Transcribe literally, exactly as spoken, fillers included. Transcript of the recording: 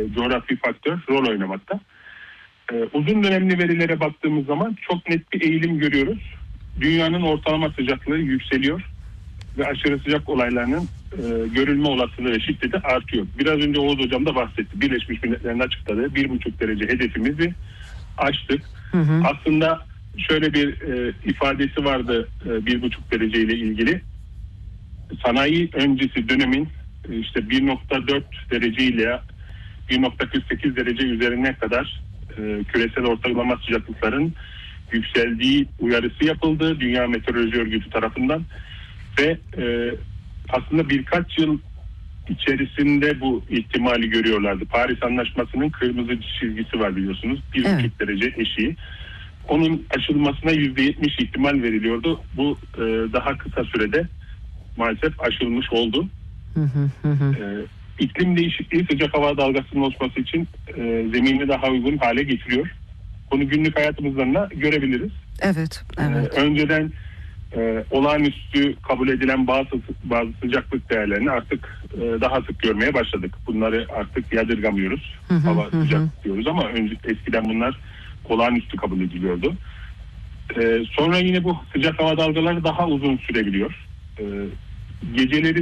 coğrafi faktör rol oynamakta. E, uzun dönemli verilere baktığımız zaman çok net bir eğilim görüyoruz. Dünyanın ortalama sıcaklığı yükseliyor ve aşırı sıcak olaylarının e, görülme olasılığı ve şiddeti artıyor. Biraz önce Oğuz Hocam da bahsetti. Birleşmiş Milletler'in açıkladığı bir buçuk derece hedefimizi aştık. Hı hı. Aslında şöyle bir e, ifadesi vardı e, bir buçuk derece ile ilgili. Sanayi öncesi dönemin e, işte bir nokta dört derece ile bir nokta kırk sekiz derece üzerine kadar e, küresel ortalama sıcaklıkların yükseldiği uyarısı yapıldı Dünya Meteoroloji Örgütü tarafından ve e, aslında birkaç yıl içerisinde bu ihtimali görüyorlardı. Paris Anlaşması'nın kırmızı çizgisi var biliyorsunuz. Bir buçuk evet. derece eşiği. Onun aşılmasına yüzde yetmiş ihtimal veriliyordu. Bu e, daha kısa sürede maalesef aşılmış oldu. Hı hı hı. E, iklim değişikliği sıcak hava dalgasının oluşması için e, zemini daha uygun hale getiriyor. Bunu günlük hayatımızdan da görebiliriz. Evet. evet. E, önceden e, olağanüstü kabul edilen bazı bazı sıcaklık değerlerini artık e, daha sık görmeye başladık. Bunları artık yadırgamıyoruz. Hı hı, hava hı. sıcak diyoruz ama önce eskiden bunlar olağanüstü kabul ediliyordu. Ee, sonra yine bu sıcak hava dalgaları daha uzun sürebiliyor. Ee, geceleri